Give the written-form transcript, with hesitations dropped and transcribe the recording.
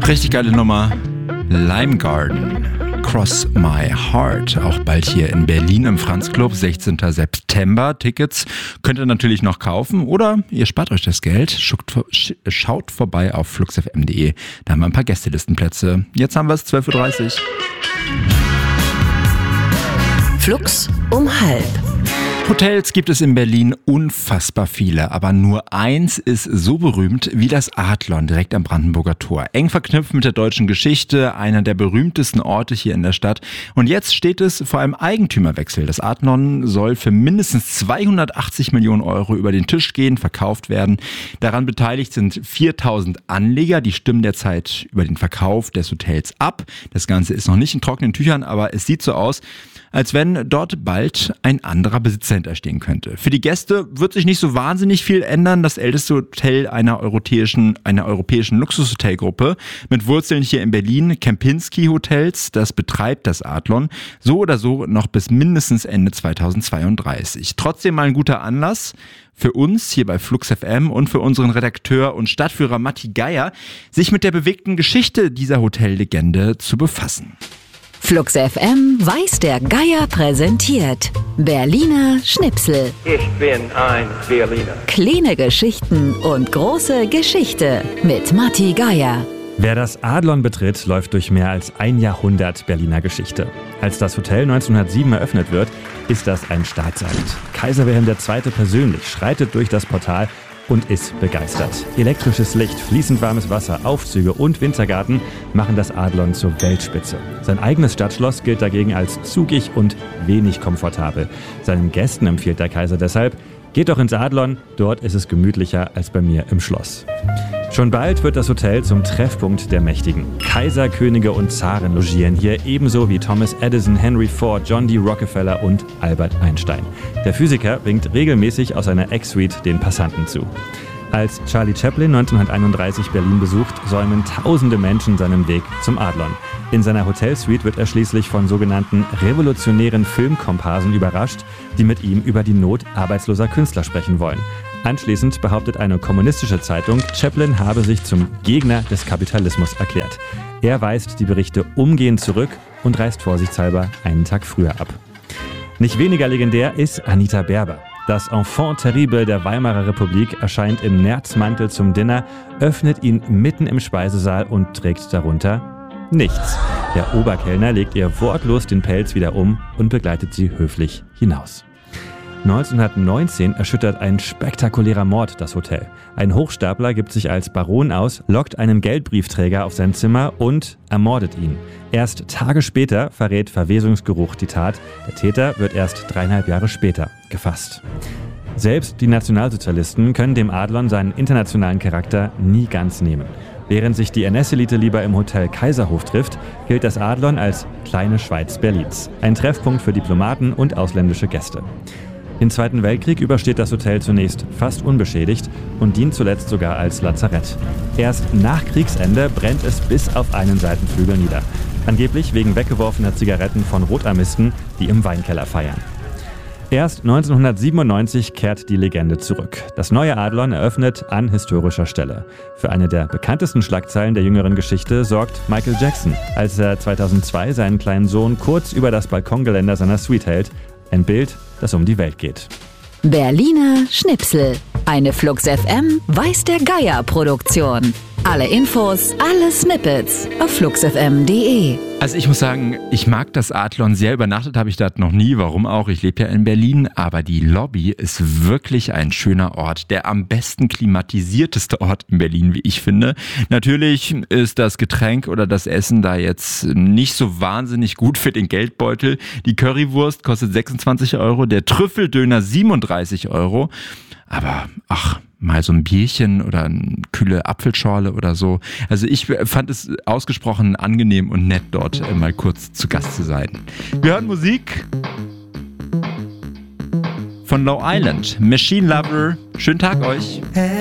Richtig geile Nummer. Lime Garden, Cross My Heart, auch bald hier in Berlin im Franz Club, 16. September. Tickets könnt ihr natürlich noch kaufen oder ihr spart euch das Geld. Schaut vorbei auf fluxfm.de, da haben wir ein paar Gästelistenplätze. Jetzt haben wir es 12.30 Uhr. Flux um 12:30. Hotels gibt es in Berlin unfassbar viele, aber nur eins ist so berühmt wie das Adlon direkt am Brandenburger Tor. Eng verknüpft mit der deutschen Geschichte, einer der berühmtesten Orte hier in der Stadt. Und jetzt steht es vor einem Eigentümerwechsel. Das Adlon soll für mindestens 280 Millionen Euro über den Tisch gehen, verkauft werden. Daran beteiligt sind 4.000 Anleger, die stimmen derzeit über den Verkauf des Hotels ab. Das Ganze ist noch nicht in trockenen Tüchern, aber es sieht so aus, als wenn dort bald ein anderer Besitzer hinterstehen könnte. Für die Gäste wird sich nicht so wahnsinnig viel ändern. Das älteste Hotel einer europäischen Luxushotelgruppe mit Wurzeln hier in Berlin, Kempinski Hotels, das betreibt das Adlon, so oder so noch bis mindestens Ende 2032. Trotzdem mal ein guter Anlass für uns hier bei Flux FM und für unseren Redakteur und Stadtführer Matti Geier, sich mit der bewegten Geschichte dieser Hotellegende zu befassen. Flux FM weiß der Geier präsentiert Berliner Schnipsel. Ich bin ein Berliner. Kleine Geschichten und große Geschichte mit Matti Geier. Wer das Adlon betritt, läuft durch mehr als ein Jahrhundert Berliner Geschichte. Als das Hotel 1907 eröffnet wird, ist das ein Staatsakt. Kaiser Wilhelm II. Persönlich schreitet durch das Portal und ist begeistert. Elektrisches Licht, fließend warmes Wasser, Aufzüge und Wintergarten machen das Adlon zur Weltspitze. Sein eigenes Stadtschloss gilt dagegen als zugig und wenig komfortabel. Seinen Gästen empfiehlt der Kaiser deshalb: Geht doch ins Adlon, dort ist es gemütlicher als bei mir im Schloss. Schon bald wird das Hotel zum Treffpunkt der Mächtigen. Kaiser, Könige und Zaren logieren hier, ebenso wie Thomas Edison, Henry Ford, John D. Rockefeller und Albert Einstein. Der Physiker winkt regelmäßig aus seiner Eck-Suite den Passanten zu. Als Charlie Chaplin 1931 Berlin besucht, säumen tausende Menschen seinen Weg zum Adlon. In seiner Hotelsuite wird er schließlich von sogenannten revolutionären Filmkomparsen überrascht, die mit ihm über die Not arbeitsloser Künstler sprechen wollen. Anschließend behauptet eine kommunistische Zeitung, Chaplin habe sich zum Gegner des Kapitalismus erklärt. Er weist die Berichte umgehend zurück und reist vorsichtshalber einen Tag früher ab. Nicht weniger legendär ist Anita Berber. Das Enfant terrible der Weimarer Republik erscheint im Nerzmantel zum Dinner, öffnet ihn mitten im Speisesaal und trägt darunter nichts. Der Oberkellner legt ihr wortlos den Pelz wieder um und begleitet sie höflich hinaus. 1919 erschüttert ein spektakulärer Mord das Hotel. Ein Hochstapler gibt sich als Baron aus, lockt einen Geldbriefträger auf sein Zimmer und ermordet ihn. Erst Tage später verrät Verwesungsgeruch die Tat. Der Täter wird erst 3,5 Jahre später gefasst. Selbst die Nationalsozialisten können dem Adlon seinen internationalen Charakter nie ganz nehmen. Während sich die NS-Elite lieber im Hotel Kaiserhof trifft, gilt das Adlon als kleine Schweiz Berlins. Ein Treffpunkt für Diplomaten und ausländische Gäste. Den Zweiten Weltkrieg übersteht das Hotel zunächst fast unbeschädigt und dient zuletzt sogar als Lazarett. Erst nach Kriegsende brennt es bis auf einen Seitenflügel nieder. Angeblich wegen weggeworfener Zigaretten von Rotarmisten, die im Weinkeller feiern. Erst 1997 kehrt die Legende zurück. Das neue Adlon eröffnet an historischer Stelle. Für eine der bekanntesten Schlagzeilen der jüngeren Geschichte sorgt Michael Jackson, als er 2002 seinen kleinen Sohn kurz über das Balkongeländer seiner Suite hält. Ein Bild, das um die Welt geht. Berliner Schnipsel. Eine Flux FM weiß der Geier Produktion. Alle Infos, alle Snippets auf fluxfm.de. Also ich muss sagen, ich mag das Adlon sehr. Übernachtet habe ich dort noch nie. Warum auch? Ich lebe ja in Berlin. Aber die Lobby ist wirklich ein schöner Ort. Der am besten klimatisierteste Ort in Berlin, wie ich finde. Natürlich ist das Getränk oder das Essen da jetzt nicht so wahnsinnig gut für den Geldbeutel. Die Currywurst kostet 26 Euro, der Trüffeldöner 37 Euro. Aber mal so ein Bierchen oder eine kühle Apfelschorle oder so. Also ich fand es ausgesprochen angenehm und nett, dort mal kurz zu Gast zu sein. Wir hören Musik von Low Island, Machine Lover. Schönen Tag euch.